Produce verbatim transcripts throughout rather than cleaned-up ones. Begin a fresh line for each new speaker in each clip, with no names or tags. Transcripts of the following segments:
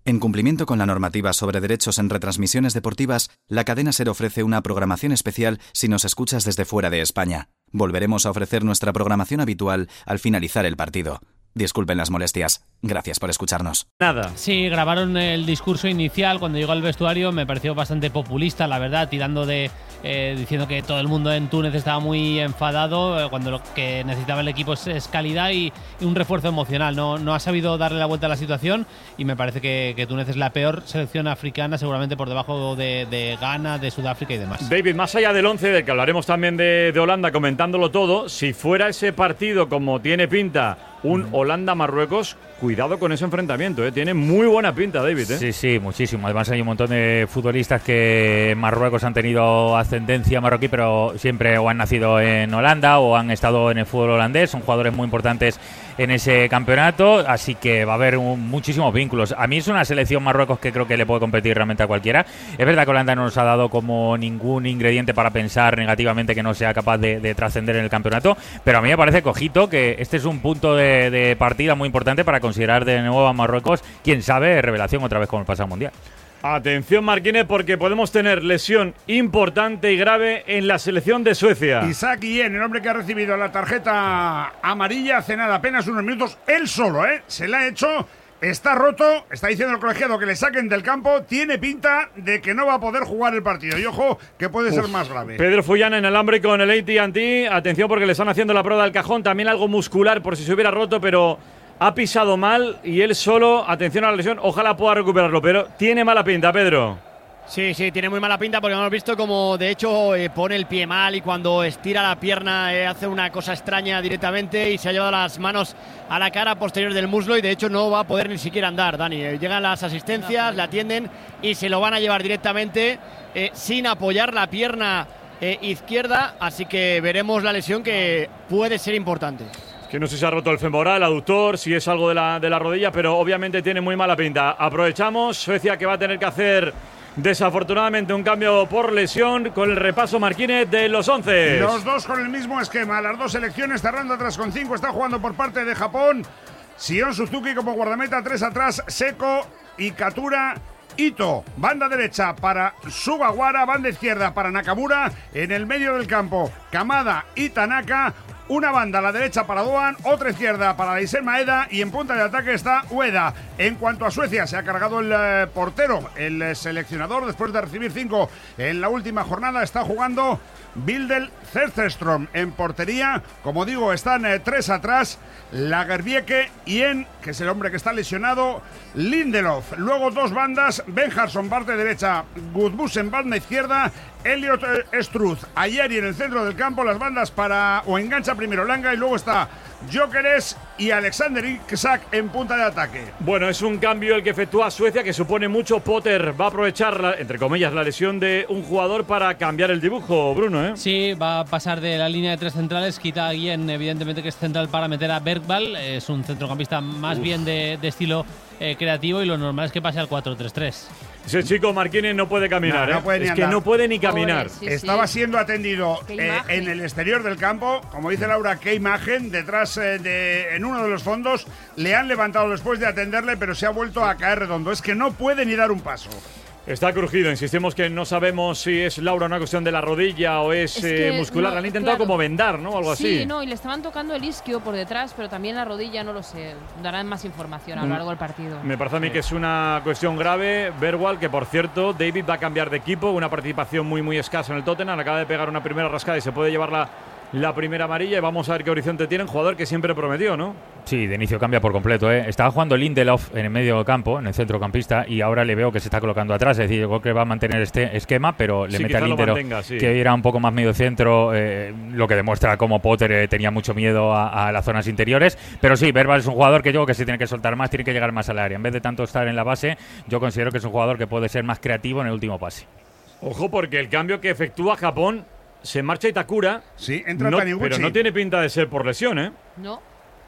En cumplimiento con la normativa sobre derechos en retransmisiones deportivas, la cadena SER ofrece una programación especial si nos escuchas desde fuera de España. Volveremos a ofrecer nuestra programación habitual al finalizar el partido. Disculpen las molestias. Gracias por escucharnos.
Nada.
Sí, grabaron el discurso inicial cuando llegó al vestuario. Me pareció bastante populista, la verdad, tirando de eh, diciendo que todo el mundo en Túnez estaba muy enfadado, eh, cuando lo que necesitaba el equipo es, es calidad y, y un refuerzo emocional. No, no ha sabido darle la vuelta a la situación y me parece que, que Túnez es la peor selección africana, seguramente por debajo de, de Ghana, de Sudáfrica y demás.
David, más allá del once, del que hablaremos también de, de Holanda, comentándolo todo, si fuera ese partido como tiene pinta, un Holanda-Marruecos, cuidado con ese enfrentamiento, ¿eh? Tiene muy buena pinta, David, ¿eh?
Sí, sí, muchísimo. Además hay un montón de futbolistas que en Marruecos han tenido ascendencia marroquí, pero siempre o han nacido en Holanda o han estado en el fútbol holandés. Son jugadores muy importantes en ese campeonato, así que va a haber un, muchísimos vínculos. A mí es una selección Marruecos que creo que le puede competir realmente a cualquiera. Es verdad que Holanda no nos ha dado como ningún ingrediente para pensar negativamente que no sea capaz de, de trascender en el campeonato, pero a mí me parece cojito que este es un punto de de partida muy importante para considerar de nuevo a Marruecos, quién sabe, revelación otra vez como el pasado mundial.
Atención, Marquínez, porque podemos tener lesión importante y grave en la selección de Suecia.
Isaac Guillén, el hombre que ha recibido la tarjeta amarilla hace nada, apenas unos minutos, él solo, ¿eh? Se la ha hecho. Está roto, está diciendo el colegiado que le saquen del campo, tiene pinta de que no va a poder jugar el partido. Y ojo, que puede Uf, ser más grave.
Pedro Fullana en alambre con el A T and T. Atención porque le están haciendo la prueba del cajón, también algo muscular por si se hubiera roto, pero ha pisado mal y él solo, atención a la lesión, ojalá pueda recuperarlo, pero tiene mala pinta, Pedro.
Sí, sí, tiene muy mala pinta porque hemos visto como de hecho eh, pone el pie mal y cuando estira la pierna eh, hace una cosa extraña directamente y se ha llevado las manos a la cara posterior del muslo y de hecho no va a poder ni siquiera andar, Dani. Eh, llegan las asistencias, le atienden y se lo van a llevar directamente eh, sin apoyar la pierna eh, izquierda, así que veremos la lesión que puede ser importante.
Que no sé si se ha roto el femoral, aductor, si es algo de la, de la rodilla, pero obviamente tiene muy mala pinta. Aprovechamos, Suecia que va a tener que hacer desafortunadamente un cambio por lesión con el repaso, Marquínez, de los once.
Los dos con el mismo esquema, las dos selecciones cerrando atrás con cinco, está jugando por parte de Japón Sion Suzuki como guardameta, tres atrás, Seko y Katura Ito. Banda derecha para Sugawara, banda izquierda para Nakamura, en el medio del campo Kamada y Tanaka. Una banda a la derecha para Doan, otra izquierda para Daisen Maeda y en punta de ataque está Ueda. En cuanto a Suecia, se ha cargado el eh, portero, el eh, seleccionador, después de recibir cinco en la última jornada. Está jugando Bildel Zetterström en portería. Como digo, están eh, tres atrás, Lagerbieke y en, que es el hombre que está lesionado, Lindelof. Luego dos bandas, Benjarsson parte derecha, Gudmussen banda izquierda, Elliot eh, Struth, Ayeri en el centro del campo, las bandas para, o engancha primero Langa y luego está Gyökeres y Alexander Isak en punta de ataque.
Bueno, es un cambio el que efectúa Suecia que supone mucho. Potter va a aprovechar, la, entre comillas, la lesión de un jugador para cambiar el dibujo, Bruno, ¿eh?
Sí, va a pasar de la línea de tres centrales, quita a Guillén, evidentemente que es central, para meter a Bergvall. Es un centrocampista más Uf. bien de, de estilo eh, creativo y lo normal es que pase al cuatro tres tres.
Ese chico Marquínez no puede caminar,
no, no puede
¿eh?
ni
es
andar.
que no puede ni caminar.
Sí, sí. Estaba siendo atendido eh, en el exterior del campo, como dice Laura, qué imagen, detrás eh, de, en uno de los fondos, le han levantado después de atenderle, pero se ha vuelto a caer redondo. Es que no puede ni dar un paso.
Está crujido, insistimos que no sabemos si es, Laura, una cuestión de la rodilla o es, es eh, muscular. No, han intentado claro. como vendar, ¿no? Algo
sí,
así.
Sí, no, y le estaban tocando el isquio por detrás, pero también la rodilla, no lo sé. Darán más información a lo largo del partido.
Me parece a mí que es una cuestión grave. Bergvall, que por cierto, David va a cambiar de equipo, una participación muy, muy escasa en el Tottenham. Acaba de pegar una primera rascada y se puede llevar la, la primera amarilla. Y vamos a ver qué horizonte tiene un jugador que siempre prometió, ¿no?
Sí, de inicio cambia por completo, ¿eh? Estaba jugando Lindelof en el medio campo, en el centrocampista, y ahora le veo que se está colocando atrás. Es decir, yo creo que va a mantener este esquema, pero le
sí,
mete a Lindelof, sí. que era un poco más medio centro, eh, lo que demuestra cómo Potter eh, tenía mucho miedo a, a las zonas interiores. Pero sí, Bergvall es un jugador que yo creo que se tiene que soltar más, tiene que llegar más al área. En vez de tanto estar en la base, yo considero que es un jugador que puede ser más creativo en el último pase.
Ojo, porque el cambio que efectúa Japón, se marcha Itakura.
Sí, entra
no,
Taniguchi.
Pero no tiene pinta de ser por lesión, ¿eh?
No.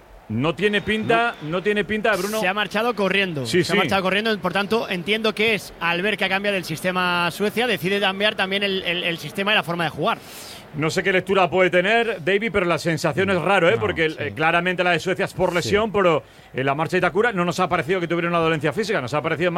No tiene pinta, no, no tiene pinta de Bruno.
Se ha marchado corriendo.
Sí,
se
sí.
ha marchado corriendo, por tanto, entiendo que es al ver que ha cambiado el sistema Suecia, decide cambiar también el, el, el sistema y la forma de jugar.
No sé qué lectura puede tener David, pero la sensación es raro, ¿eh? No, porque sí. eh, claramente la de Suecia es por lesión, sí. pero en la marcha de Itakura no nos ha parecido que tuviera una dolencia física, nos ha parecido más